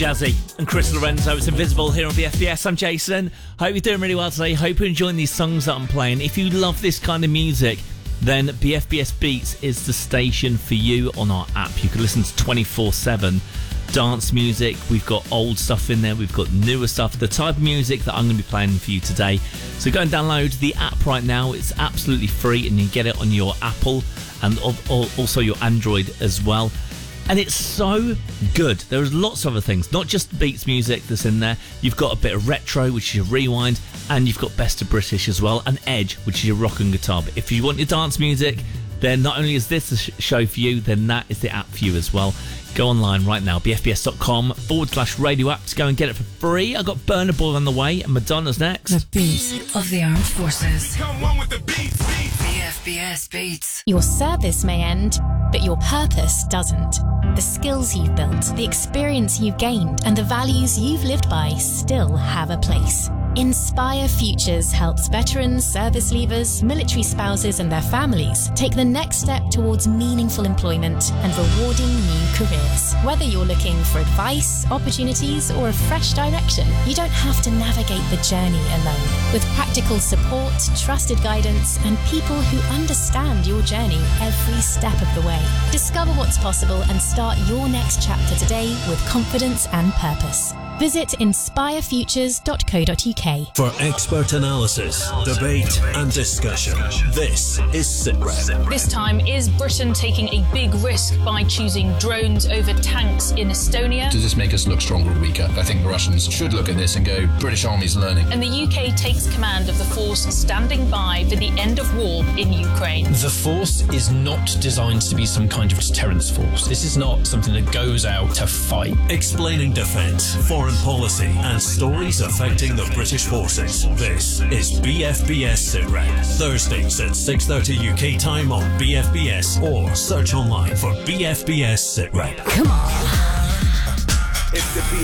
Jazzy and Chris Lorenzo. It's Invisible here on BFBS. I'm Jason. Hope you're doing really well today. Hope you're enjoying these songs that I'm playing. If you love this kind of music, then BFBS Beats is the station for you on our app. You can listen to 24/7 dance music. We've got old stuff in there. We've got newer stuff. The type of music that I'm going to be playing for you today. So go and download the app right now. It's absolutely free and you get it on your Apple and also your Android as well. And it's so good. There's lots of other things, not just Beats music that's in there. You've got a bit of retro, which is your rewind, and you've got Best of British as well, and Edge, which is your rock and guitar. But if you want your dance music, then not only is this the show for you, then that is the app for you as well. Go online right now, bfbs.com/radio app to go and get it for free. I've got Burna Boy on the way, and Madonna's next. The beat of the armed forces. Become one with the beats. BFBS Beats. Your service may end, but your purpose doesn't. The skills you've built, the experience you've gained, and the values you've lived by still have a place. Inspire Futures helps veterans, service leavers, military spouses and their families take the next step towards meaningful employment and rewarding new careers. Whether you're looking for advice, opportunities or a fresh direction, you don't have to navigate the journey alone. With practical support, trusted guidance and people who understand your journey every step of the way. Discover what's possible and start your next chapter today with confidence and purpose. Visit inspirefutures.co.uk. For expert analysis, debate and discussion, this is SITREP. This time, is Britain taking a big risk by choosing drones over tanks in Estonia? Does this make us look stronger or weaker? I think the Russians should look at this and go, British Army's learning. And the UK takes command of the force standing by for the end of war in Ukraine. The force is not designed to be some kind of deterrence force. This is not something that goes out to fight. Explaining defence, foreign policy and stories affecting the British forces. This is BFBS SITREP. Thursdays at 6:30 UK time on BFBS or search online for BFBS SITREP. Come on. It's the